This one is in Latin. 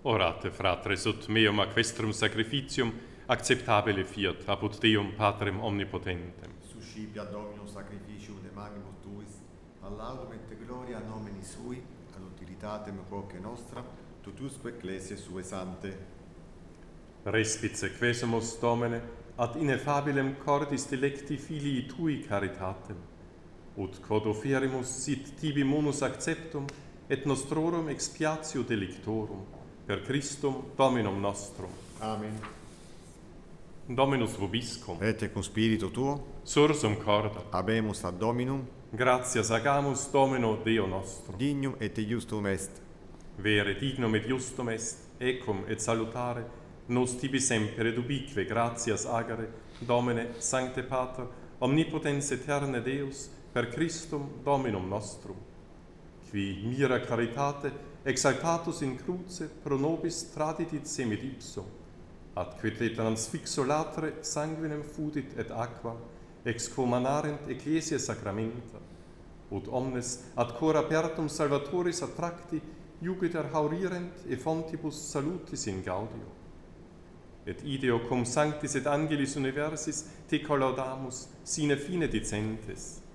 Orate, fratres, ut meum ac vestrum sacrificium acceptabile fiat apud Deum Patrem omnipotentem. Suscipia Dominum sacrificium de magnimus tuis, ad laudum et gloria nomini sui, ad utilitatem quoque nostra, totusque ecclesiae sue sante. Respice quesumus, Domine, ad ineffabilem cordis delecti filii tui caritatem, ut quod offerimus sit tibi munus acceptum et nostrorum expiatio delictorum, per Christum Dominum nostrum. Amen. Dominus vobiscum, Et cum spiritu tuo, sursum corda, habemus ad Dominum, gratias agamus Domino Deo nostro. dignum et iustum est. Vere dignum et justum est, ecum et salutare, nos tibi semper et ubique gratias agere, Domine, Sancte Pater, omnipotens aeterne Deus, per Christum Dominum nostrum, qui mira caritate exaltatus in cruce pro nobis tradidit semid ipso, atque te transfixo latre sanguinem fudit et aqua, ex quo manarent ecclesiae sacramenta, ut omnes ad cor apertum salvatoris attracti Jupiter haurirent e fontibus salutis in gaudio. Et ideo cum sanctis et angelis universis te collaudamus sine fine dicentes,